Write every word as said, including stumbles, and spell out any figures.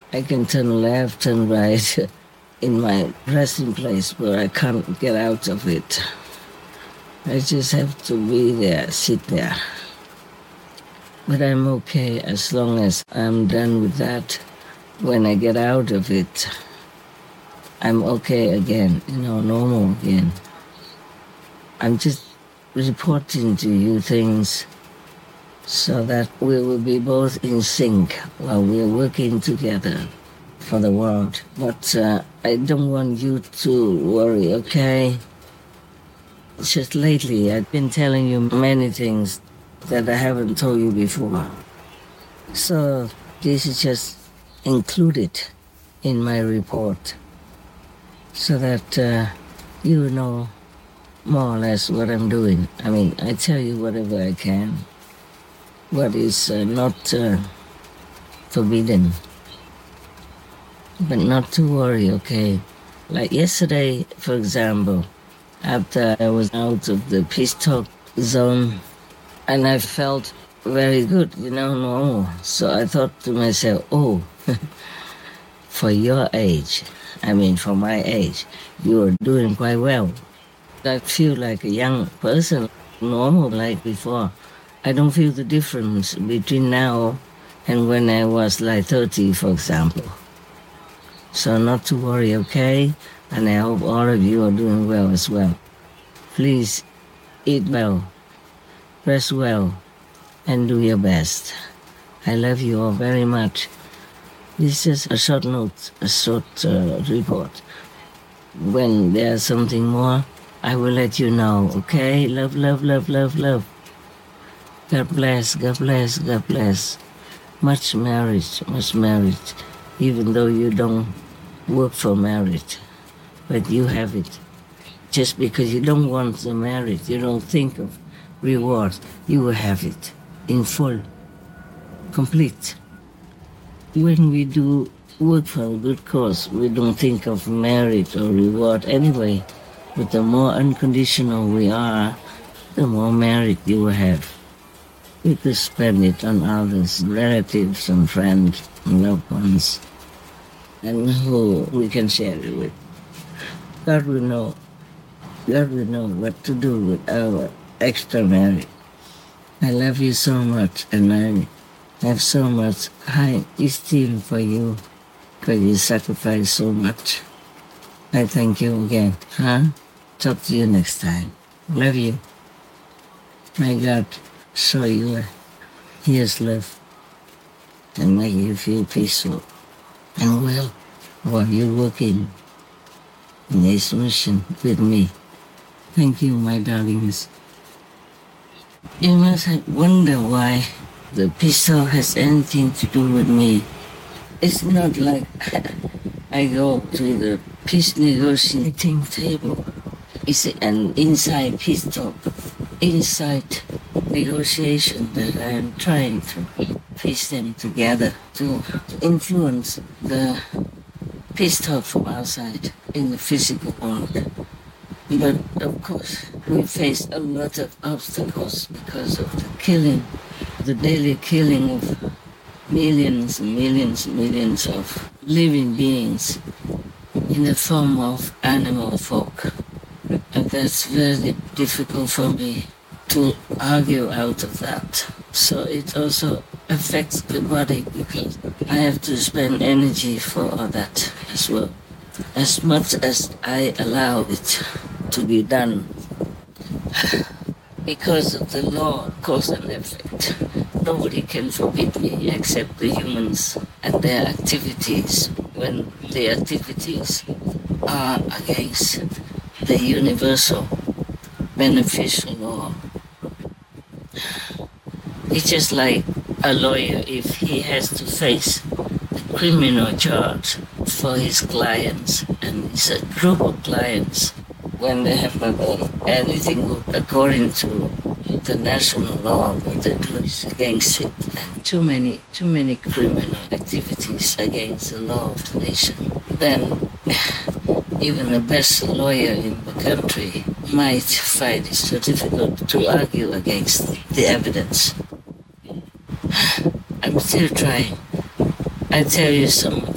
I can turn left, turn right in my resting place, but I can't get out of it. I just have to be there, sit there. But I'm okay as long as I'm done with that. When I get out of it, I'm okay again, you know, normal again. I'm just reporting to you things so that we will be both in sync while we're working together for the world. But uh, I don't want you to worry, okay? Just lately, I've been telling you many things that I haven't told you before. So this is just included in my report so that uh, you know more or less what I'm doing. I mean, I tell you whatever I can, what is uh, not uh, forbidden. But not to worry, okay? Like yesterday, for example, after I was out of the peace talk zone, and I felt very good, you know, normal. So I thought to myself, oh, for your age, I mean, for my age, you are doing quite well. I feel like a young person, normal like before. I don't feel the difference between now and when I was like thirty, for example. So not to worry, okay? And I hope all of you are doing well as well. Please eat well, rest well, and do your best. I love you all very much. This is a short note, a short uh, report. When there's something more, I will let you know, okay? Love, love, love, love, love. God bless, God bless, God bless. Much marriage, much marriage. Even though you don't work for marriage, but you have it. Just because you don't want the marriage, you don't think of reward, you will have it in full, complete. When we do work for a good cause, we don't think of merit or reward anyway. But the more unconditional we are, the more merit you will have. You could spend it on others, relatives and friends and loved ones, and who we can share it with. God will know. God will know what to do with our extra merit. I love you so much, and I have so much high esteem for you, because you sacrifice so much. I thank you again, huh? Talk to you next time. Love you. May God show you His love and make you feel peaceful and well while you're working in this mission with me. Thank you, my darlings. You must wonder why the pistol has anything to do with me. It's not like I go to the peace negotiating table. It's an inside peace talk, inside negotiation that I am trying to piece them together to influence the peace talk from outside in the physical world. But of course, we face a lot of obstacles because of the killing, the daily killing of millions and millions and millions of living beings in the form of animal folk. And that's very difficult for me to argue out of that. So it also affects the body because I have to spend energy for that as well. As much as I allow it to be done. Because of the law of cause and effect, nobody can forbid me except the humans and their activities when the activities are against the universal beneficial law. It's just like a lawyer if he has to face a criminal charge for his clients, and it's a group of clients when they have not done anything according to the national law, but they do is against it. And too many, too many criminal activities against the law of the nation. Then even the best lawyer in the country might find it so difficult to argue against the evidence. I'm still trying. I tell you some